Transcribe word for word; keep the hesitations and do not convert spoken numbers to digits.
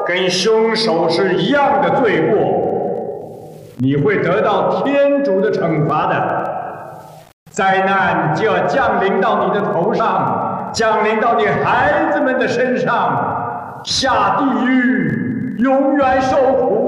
跟凶手是一样的罪过，你会得到天主的惩罚的。灾难就要降临到你的头上，降临到你孩子们的身上，下地狱，永远受苦。